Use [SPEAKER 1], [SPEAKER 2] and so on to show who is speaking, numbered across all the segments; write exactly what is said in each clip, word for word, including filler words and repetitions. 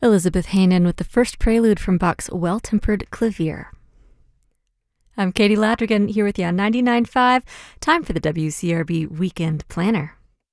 [SPEAKER 1] Elizabeth Hanen with the first prelude from Bach's Well-Tempered Clavier. I'm Katie Ladrigan here with you on ninety-nine point five. Time for the W C R B Weekend Planner.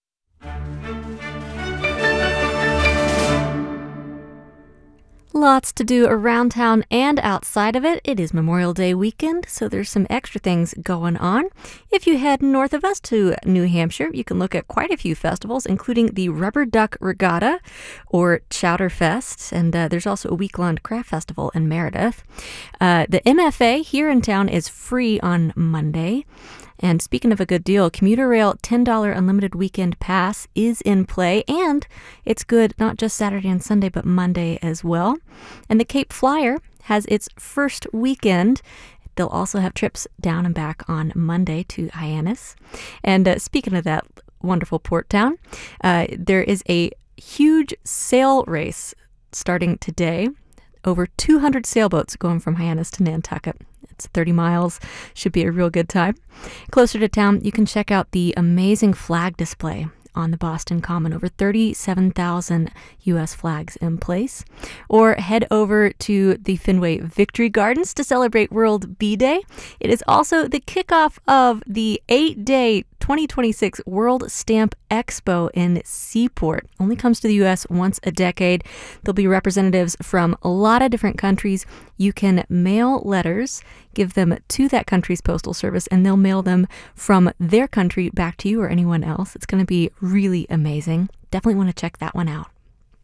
[SPEAKER 1] Lots to do around town and outside of it. It is Memorial Day weekend, so there's some extra things going on. If you head north of us to New Hampshire, you can look at quite a few festivals, including the Rubber Duck Regatta or Chowderfest, and uh, there's also a week-long craft festival in Meredith. Uh, the M F A here in town is free on Monday. And speaking of a good deal, Commuter Rail ten dollars Unlimited Weekend Pass is in play, and it's good not just Saturday and Sunday, but Monday as well. And the Cape Flyer has its first weekend. They'll also have trips down and back on Monday to Hyannis. And uh, speaking of that wonderful port town, uh, there is a huge sail race starting today. Over two hundred sailboats going from Hyannis to Nantucket. It's thirty miles. Should be a real good time. Closer to town, you can check out the amazing flag display on the Boston Common. Over thirty-seven thousand U S flags in place. Or head over to the Fenway Victory Gardens to celebrate World Bee Day. It is also the kickoff of the eight-day twenty twenty-six World Stamp Expo in Seaport. Only comes to the U S once a decade. There'll be representatives from a lot of different countries. You can mail letters, give them to that country's postal service, and they'll mail them from their country back to you or anyone else. It's going to be really amazing. Definitely want to check that one out.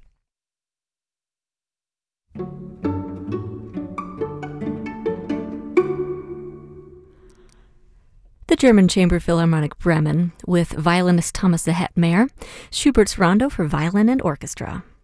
[SPEAKER 1] The German Chamber Philharmonic Bremen with violinist Thomas Hetmeyer, Schubert's Rondo for violin and orchestra.